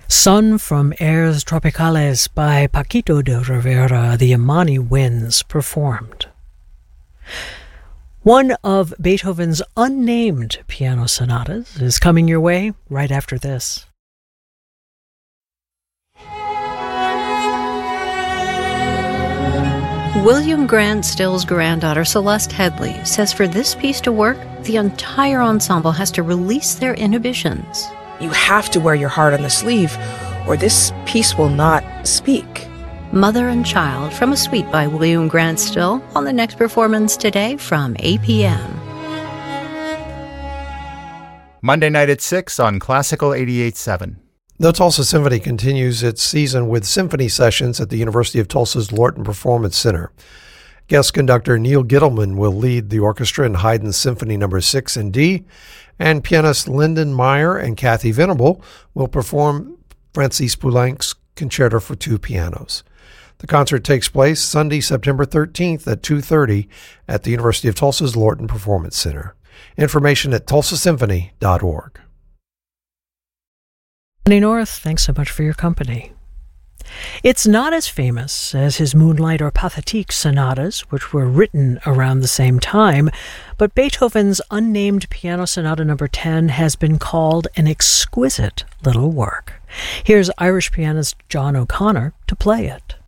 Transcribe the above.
Sun from Airs Tropicales by Paquito de Rivera, the Yamani Winds performed. One of Beethoven's unnamed piano sonatas is coming your way right after this. William Grant Still's granddaughter, Celeste Headley, says for this piece to work, the entire ensemble has to release their inhibitions. You have to wear your heart on the sleeve, or this piece will not speak. Mother and Child from a suite by William Grant Still on the next performance today from 8 p.m. Monday night at 6 on Classical 88.7. The Tulsa Symphony continues its season with symphony sessions at the University of Tulsa's Lorton Performance Center. Guest conductor Neil Gittleman will lead the orchestra in Haydn's Symphony No. 6 in D, and pianist Lyndon Meyer and Kathy Venable will perform Francis Poulenc's Concerto for Two Pianos. The concert takes place Sunday, September 13th at 2:30 at the University of Tulsa's Lorton Performance Center. Information at tulsasymphony.org. Johnny North, thanks so much for your company. It's not as famous as his Moonlight or Pathétique sonatas, which were written around the same time, but Beethoven's unnamed Piano Sonata No. 10 has been called an exquisite little work. Here's Irish pianist John O'Connor to play it.